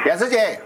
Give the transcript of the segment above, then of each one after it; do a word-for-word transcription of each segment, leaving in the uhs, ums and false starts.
雅芝姐，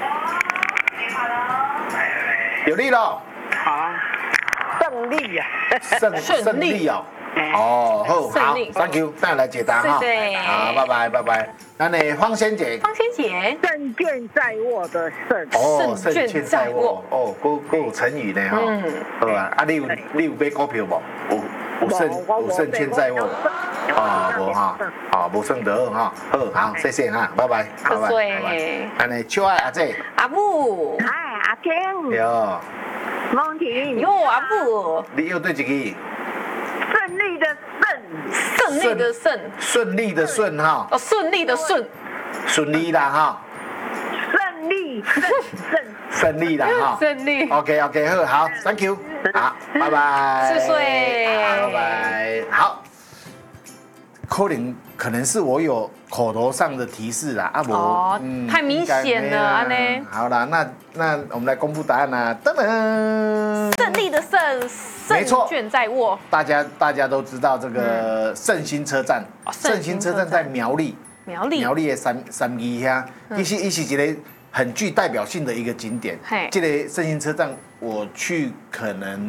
有力了。 好，胜利呀， 胜胜利哦。哦，好，好 ，Thank you， 带来解答哈。好，拜拜，拜拜。那你方仙姐， 方仙姐， 胜券在握的胜。 哦，胜券在握。哦，够够有成语呢哈。嗯。好啊，啊，你有你有买股票无？有有胜有胜券在握。啊，无哈，啊，无算得哈。好，好，谢谢哈，拜拜，拜拜，拜拜。安尼，小爱阿姐。 阿母。 嗨，阿天。 有。 梦婷。 哟，阿母。 你又对几个？ 胜利的胜， 胜利的胜， 顺利的顺哈， 哦，顺利的顺， 顺利啦哈， 胜利胜胜胜利啦哈， 胜利。 OK OK， 好，好 ，Thank you， 好，拜拜， 谢谢， 拜拜，好。可能可能是我有口头上的提示啦，啊不， 哦，嗯、太明显了，安呢。 好啦，那那我们来公布答案啦，噔噔， 胜利的胜，胜券在握。 大家大家都知道这个圣心车站， 嗯、 圣心车站在苗栗， 苗栗苗栗的三三义遐，其实伊是一个很具代表性的一个景点。这个圣心车站，我去可能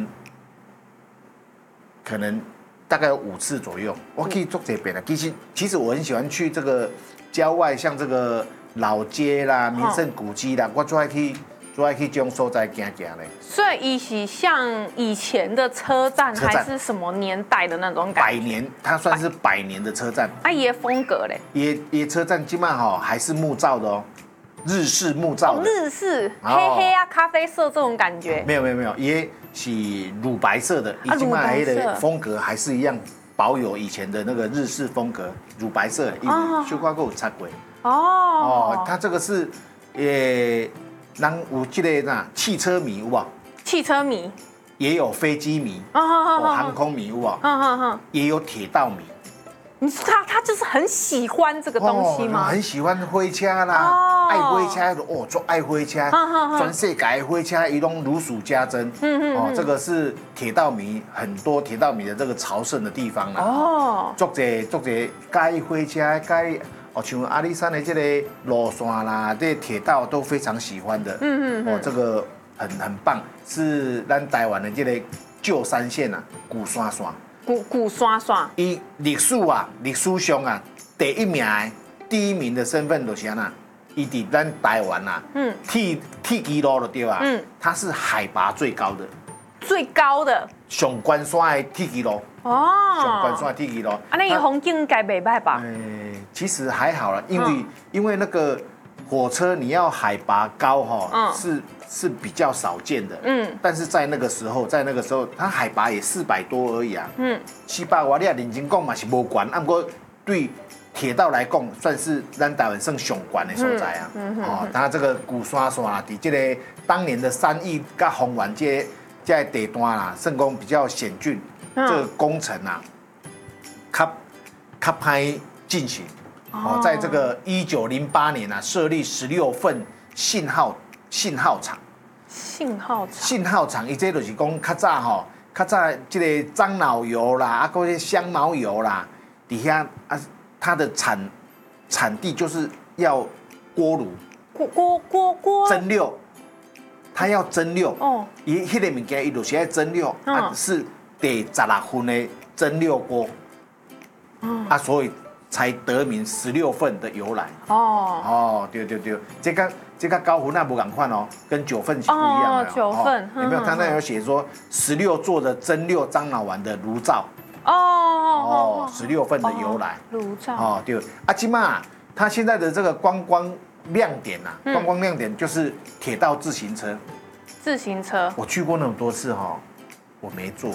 可能。大概有五次左右，我可以做这边的。其实，其实我很喜欢去这个郊外，像这个老街啦、名胜古迹啦，我最爱去，最爱去这种所在行行嘞。 所以，伊是像以前的车站，还是什么年代的那种感觉？ 百年，它算是百年的车站。 啊，也风格嘞。 也也车站基本上哈还是木造的哦，日式木造的。 哦、日式，黑黑啊，咖啡色这种感觉。 没有没有没有，也。是乳白色的，已经买的风格还是一样保有以前的那个日式风格，乳白色，修瓜够擦过。哦哦，它这个是，呃，人有这个那汽车迷有无？ 汽车迷也有飞机迷，哦，航空迷有无？也有铁道迷。 你说他他就是很喜欢这个东西吗？ 很喜欢火车啦，爱火车哦，做爱火车，全世界的火车伊拢如数家珍。嗯嗯，哦，这个是铁道迷很多铁道迷的这个朝圣的地方啦。哦，做者做者该火车该哦，像阿里山的这个路线啦，这铁道都非常喜欢的。嗯嗯，哦，这个很很棒，是咱台湾的这个旧山线啊，古山线。 古古山线， 伊历史啊，历史上啊，第一名的第一名的身份就是安那，伊伫咱台湾啊，嗯，铁铁基路就对啊，嗯，它是海拔最高的， 最高的上关山的铁基路，哦，上关山的铁基路，啊， 那伊风景该袂歹吧？ 诶，其实还好啦，因为、嗯、因为那个火车你要海拔高哈、嗯，是。是比较少见的，嗯，但是在那个时候，在那个时候，它海拔也四百多而已啊，嗯，四百瓦，你也认真讲嘛是无悬，啊不过对铁道来讲，算是咱台湾算上悬的所在啊，嗯嗯、哦，它这个古山线啊，伫这个当年的三义甲丰原这这地段啦，算讲比较险峻，嗯、这个工程啊，较较歹进行，哦，在这个一九零八年啊，设立十六份信号。信号场， 信号场， 信号场，伊这就是讲较早吼，较早这个樟脑油啦，啊，嗰些香茅油啦，底下啊，它的产产地就是要锅炉， 锅锅锅锅蒸馏，它要蒸馏，哦，伊迄个物件伊就是要蒸馏，嗯、啊是第十六份的蒸馏锅，嗯、啊，所以才得名十六份的由来。哦哦，对对对，这个。这个高湖那不赶快哦，跟九份是不一样的。 哦，九份、 哦、有没有？他那有写说十六座的蒸馏樟脑丸的炉灶。哦哦，十六份的由来。 炉灶。 哦，对。啊，起码他现在的这个观光亮点呐、啊，观光亮点就是铁道自行车。 自行车。 我去过那么多次哈、哦，我没坐。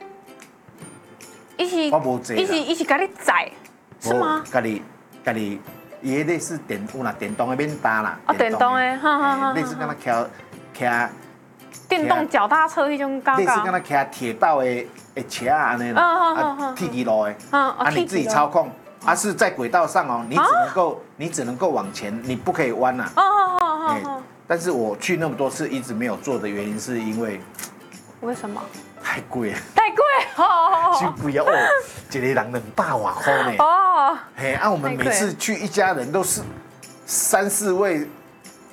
一起。 我无坐。 一起一起给你载，是吗？ 给你，给你。也类似电有啦，电动的免搭啦。 哦，电动的，哈哈哈。 类似跟他骑骑。 电动脚踏车那种高高。 类似跟他骑铁道的的车啊，安尼啦，啊，铁基路的，啊，你自己操控，啊是在轨道上哦，你只能够你只能够往前，你不可以弯呐。哦哦哦哦。但是我去那么多次，一直没有做的原因是因为。 为什么？ 太贵了。 太贵哦。 太贵啊！哦，一个人两百外块呢。哦。嘿，啊，我们每次去一家人都是三四位，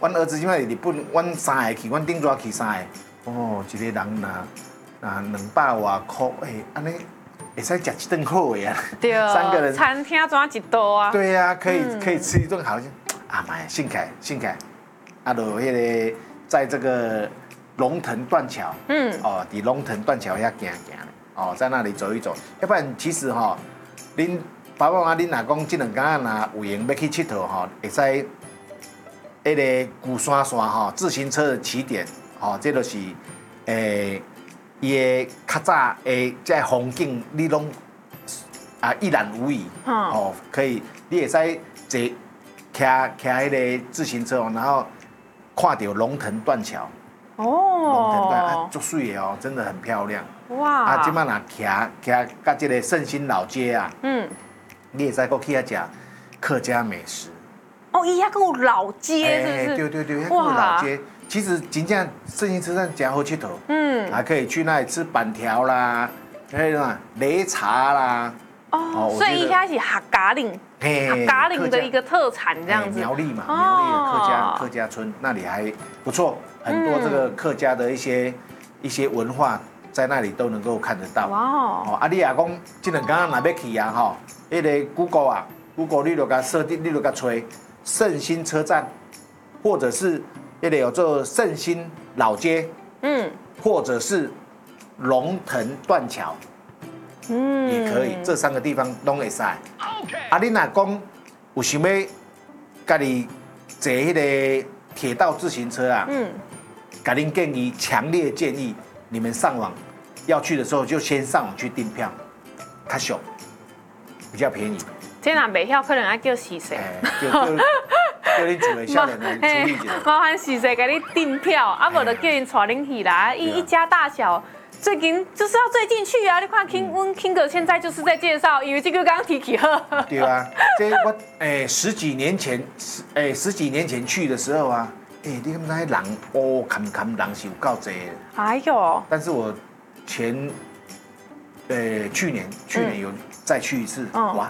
阮儿子即摆日本，阮三个去，阮顶早去三个，哦，一个人若若两百外箍，哎，安尼会使食一顿好的啊。 对， 三个人餐厅怎一道啊？ 对呀、啊，可以、嗯、可以吃一顿好，啊妈呀，信凯信凯，啊，就迄个在这个龙腾断桥，嗯，哦，伫龙腾断桥遐行行，哦，在那里走一走，要不然其实哈、哦，恁爸爸妈妈恁若讲这两天若有闲要去佚佗吼，会使。迄个古山线吼，自行车的起点，吼，这就是诶，伊的较早诶，这风景你拢啊一览无遗，哦，可以，你会使坐骑骑迄个自行车哦，然后看到龙腾断桥，哦，龙腾断啊，足水的哦，真的很漂亮，哇！啊，即摆若骑骑到这个圣心老街啊，嗯，你会使过去遐食客家美食。 哦，伊遐个有老街，是不是？ 对对对，遐个有老街。其实真正圣心车站真好佚佗，嗯，还可以去那里吃板条啦，那个擂茶啦。 哦，所以一开始客家岭，客家岭的一个特产这样子。 苗栗嘛，苗栗的客家客家村那里还不错，很多这个客家的一些一些文化在那里都能够看得到。哇哦！啊，你也讲这两天若要去啊，吼，迄个 Google 啊 ，Google 你就甲设定，你就甲吹。圣心车站，或者是那里有做圣心老街，嗯，或者是龙腾断桥，嗯，也可以，这三个地方都会使。OK。啊，你若讲有想要家己坐迄个铁道自行车啊，嗯，甲您建议，强烈建议你们上网要去的时候就先上网去订票，较俗，比较便宜。 这若袂晓，可能要叫洗洗。 叫叫叫你厝的少年来处理一下。 麻烦洗洗给你订票，啊无就叫人带恁去啦。一一家大小，最近就是要最近去啊！你看 King 温 King 哥现在就是在介绍，因为这个刚刚提起呵。 对啊，这我诶十几年前，十诶十几年前去的时候啊，诶你看那些人哦，看看人是有够多的。 哎呦！ 但是我前呃去年去年有再去一次，哇！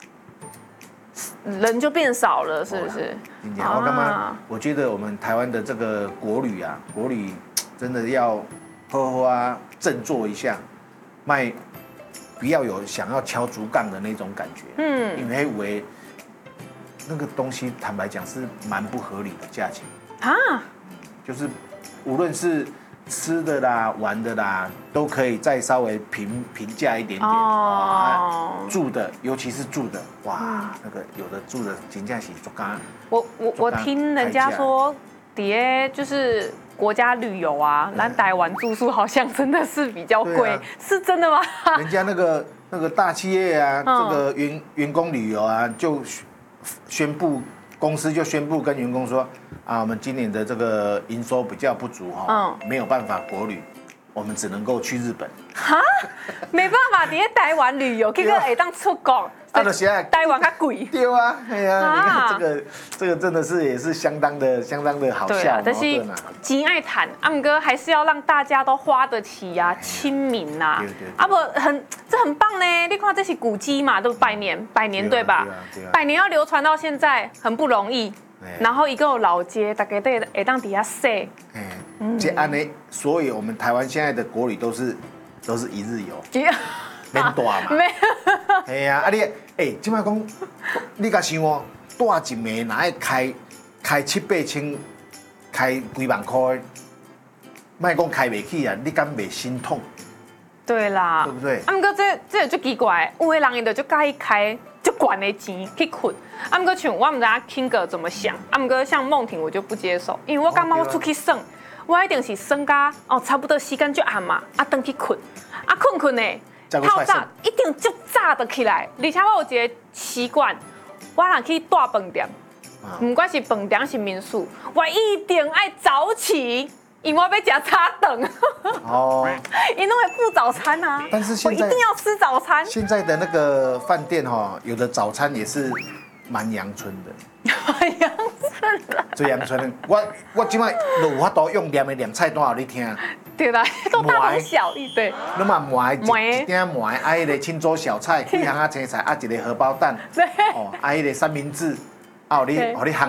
人就变少了，是不是？ 你讲我干嘛？我觉得我们台湾的这个国旅啊，国旅真的要好好啊振作一下，卖不要有想要敲竹杠的那种感觉。嗯，因为为那个东西，坦白讲是蛮不合理的价钱啊，就是无论是吃的啦、玩的啦，都可以再稍微平平价一点点哦。住的，尤其是住的，哇，那个有的住的真正是足干。 我我我听人家说，底就是国家旅游啊，咱台湾住宿好像真的是比较贵，是真的吗？ 人家那个那个大企业啊，这个员员工旅游啊，就宣布公司就宣布跟员工说。啊，我们今年的这个营收比较不足哈，嗯，没有办法国旅，我们只能够去日本。 哈，没办法，你在台湾旅游，结果会当出国， 啊，就现在台湾较贵。 对啊，哎呀，你看这个这个真的是也是相当的相当的好笑， 但是钱爱谈，啊，不过还是要让大家都花得起呀，亲民呐，啊不，很这很棒呢。你看这是古迹嘛，都百年百年对吧？百年要流传到现在很不容易。然后一个老街，大家都会当底下踅。哎， 这安呢，所以我们台湾现在的国旅都是都是一日游，免大嘛。没。哎呀，啊你哎，即摆讲，你甲想哦，大一暝哪会开开七八千，开几万块，莫讲开袂起啊，你敢袂心痛？ 对啦， 对不对？ 啊，不过这这就奇怪，有的人伊就就介意开。就管的钱去困，啊，不过像我们知影 King 哥怎么想，啊，不过像梦婷我就不接受，因为我感觉我出去耍，我一定是耍到哦差不多时间就暗嘛，啊，回去困，啊困困呢，透早一定就早的起来，而且我有一个习惯，我若去大饭店，不管是饭店是民宿，我一定爱早起。因为我要吃早顿，哦，因为会付早餐啊， 但是现在我一定要吃早餐。 现在的那个饭店哈，有的早餐也是蛮阳春的， 蛮阳春的， 最阳春的。我我今摆就有法度用念的念菜单给你听。 对啦，都大同小异，对。 你嘛糜一点糜，啊，迄个青州小菜，几项啊青菜，啊，一个荷包蛋，对，哦，啊，迄个三明治，啊，有你，有你烘